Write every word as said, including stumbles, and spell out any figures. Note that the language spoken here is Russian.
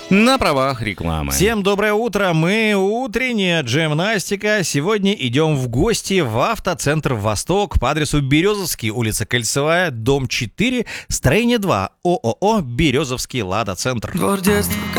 На правах рекламы. Всем доброе утро, мы утренняя джимнастика. Сегодня идем в гости в автоцентр «Восток» по адресу Березовский, улица Кольцевая, дом четыре, строение два, ООО «Березовский Лада Центр». Двор детства.